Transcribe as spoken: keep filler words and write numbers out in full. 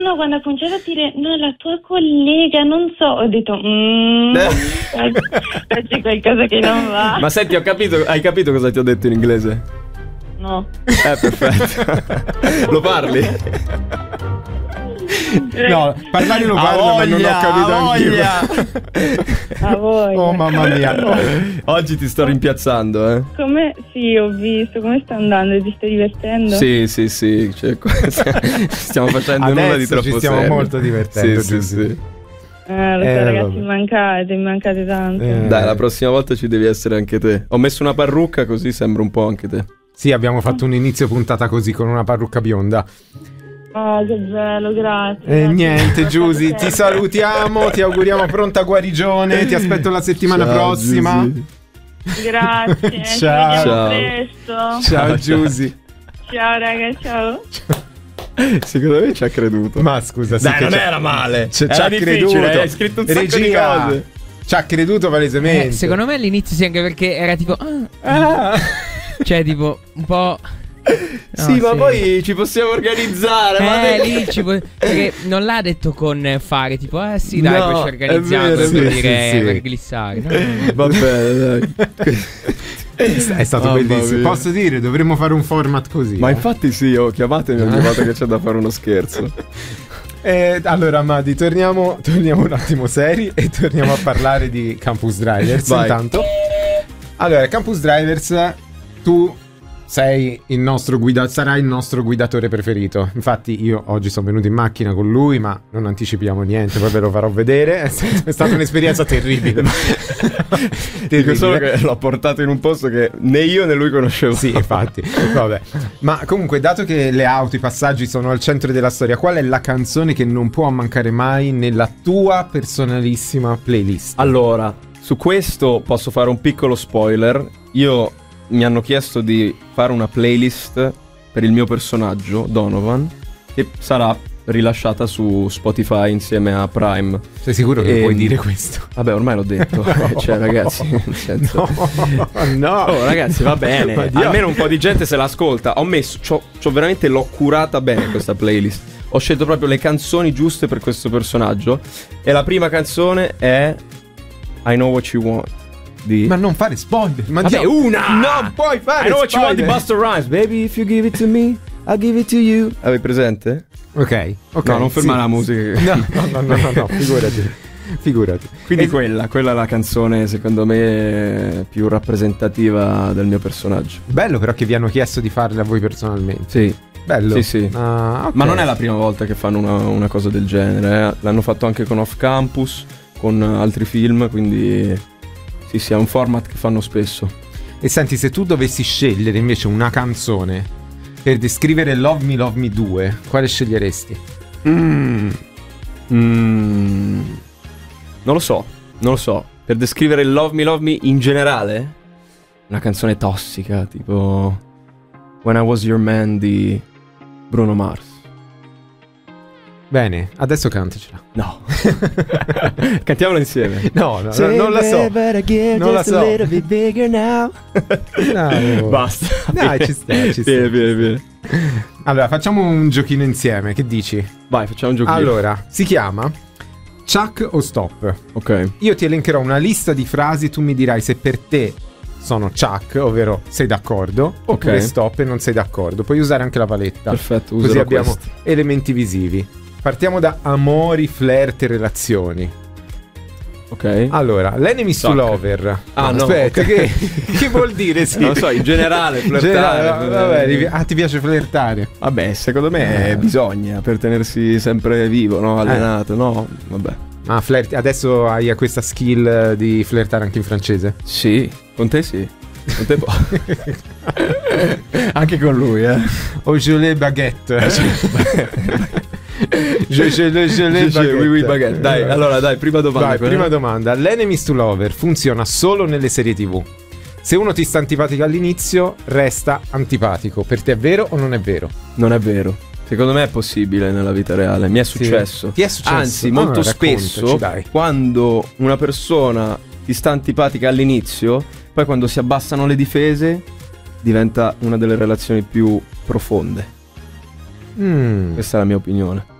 No, quando ha cominciato a dire no, la tua collega, non so, ho detto mmm, c'è qualcosa che non va. Ma senti, ho capito, hai capito cosa ti ho detto in inglese? No. Eh, perfetto. Lo parli? No, parlare lo parlo, ma non ho capito anch'io. A voi. Oh mamma mia. Oggi ti sto rimpiazzando, eh. Come? Sì, ho visto. Come sta andando? Ti stai divertendo? Sì, sì, sì. Cioè, stiamo facendo adesso nulla di troppo ci stiamo serio. molto divertendo. Sì, sì, sì. Eh, lo so, Eh, ragazzi, vabbè. mancate, mancate tanto. Eh. Dai, la prossima volta ci devi essere anche te. Ho messo una parrucca così sembra un po' anche te. Sì, abbiamo fatto un inizio puntata così con una parrucca bionda. Oh, che bello, grazie. E grazie. niente, Giusy, ti Grazie. salutiamo, ti auguriamo pronta guarigione, ti aspetto la settimana Ciao, prossima. Giusy. Grazie. Ci Ciao. vediamo Ciao. presto. Ciao, Ciao, Giusy. Ciao, raga, ciao. Secondo me ci ha creduto. Ma scusa, sì Dai, che non c'è- era male. c'è- Era ci ha difficile, creduto. hai scritto un sacco Regia, di cose. ci ha creduto palesemente. Eh, secondo me all'inizio sì, anche perché era tipo ah, Ah. cioè tipo un po'. No, Sì, ma poi ci possiamo organizzare. ma Eh, te- lì ci può- perché non l'ha detto con fare, tipo, eh sì, dai, No, poi ci organizziamo è vero, per sì, dire, sì, sì. per glissare. No, no, no. Va bene, dai. È stato Mamma bellissimo. mia. Posso dire, dovremmo fare un format così. Ma eh? infatti sì, oh, chiamatemi ogni volta che c'è da fare uno scherzo. Eh, allora, Madi, torniamo, torniamo un attimo seri e torniamo a parlare di Campus Drivers. Vai. Intanto, allora, Campus Drivers, tu sei il nostro guida, sarai il nostro guidatore preferito. Infatti, io oggi sono venuto in macchina con lui, ma non anticipiamo niente, poi ve lo farò vedere. È stata, è stata un'esperienza terribile. Dico solo che l'ho portato in un posto che né io né lui conoscevo. Sì, infatti, vabbè. Ma comunque, dato che le auto, i passaggi sono al centro della storia, qual è la canzone che non può mancare mai nella tua personalissima playlist? Allora, su questo posso fare un piccolo spoiler. Io mi hanno chiesto di fare una playlist per il mio personaggio, Donovan, che sarà rilasciata su Spotify insieme a Prime. Sei sicuro che E- puoi dire questo? Vabbè, ormai l'ho detto. Cioè, ragazzi, nel senso... No, no. Oh, ragazzi, va bene. Ma Dio. Almeno un po' di gente se l'ascolta. Ho messo, c'ho, c'ho veramente l'ho curata bene questa playlist. Ho scelto proprio le canzoni giuste per questo personaggio. E la prima canzone è I Know What You Want di... Ma non fare spoiler. Ma Vabbè, Dio, una! Non puoi fare I Know What You Want di spoiler. Busta Rhymes. Baby, if you give it to me, I'll give it to you. Avevi presente? Ok, ok. No, non fermare sì. la musica. No, no, no, no, no, no, figurati. Figurati. Quindi E- quella, quella è la canzone secondo me più rappresentativa del mio personaggio. Bello però che vi hanno chiesto di farla a voi personalmente. Sì. Bello. Sì, sì. Ah, ok. Ma non è la prima volta che fanno una, una cosa del genere, eh. L'hanno fatto anche con Off Campus, con altri film, quindi sì, sì, è un format che fanno spesso. E senti, se tu dovessi scegliere invece una canzone per descrivere Love Me Love Me due, quale sceglieresti? Mm. Mm. Non lo so, non lo so. Per descrivere il Love Me Love Me in generale, una canzone tossica, tipo When I Was Your Man di Bruno Mars. Bene, adesso cantacela. No. Cantiamola insieme. No, no, no, non la so. Non la so. No. Basta. Dai, ci sta, ci sta. Vieni, vieni, vieni. Allora, facciamo un giochino insieme, che dici? Vai, facciamo un giochino. Allora, si chiama Chuck o Stop. Ok. Io ti elencherò una lista di frasi, tu mi dirai se per te sono Chuck, ovvero sei d'accordo, oppure Stop e non sei d'accordo. Puoi usare anche la paletta. Perfetto, Così userò abbiamo questi. elementi visivi. Partiamo da amori, flirt e relazioni. Ok. Allora, l'enemies to Suck. lover. Ah, no, aspetta, ok. che, che vuol dire? Sì. Non lo so, in generale, flirtare. Generale, vabbè, rivi- ah, ti piace flirtare? Vabbè, secondo me Eh. bisogna per tenersi sempre vivo, no? Allenato, no? Vabbè. Ma flirt, adesso hai questa skill di flirtare anche in francese? Sì, con te sì. Con te può. Anche con lui, eh. O je le baguette. je, je, le- je le Sì, sì, baguette. oui, oui, baguette. Dai, allora, dai, prima domanda. Vai, quella. prima domanda. L'enemies to lover funziona solo nelle serie tivù. Se uno ti sta antipatico all'inizio, resta antipatico. Per te è vero o non è vero? Non è vero. Secondo me è possibile nella vita reale. Mi è Sì. successo. Ti è successo? Anzi, Allora, molto raccontaci, spesso, dai. quando una persona ti sta antipatica all'inizio, poi quando si abbassano le difese, diventa una delle relazioni più profonde. Mm. Questa è la mia opinione.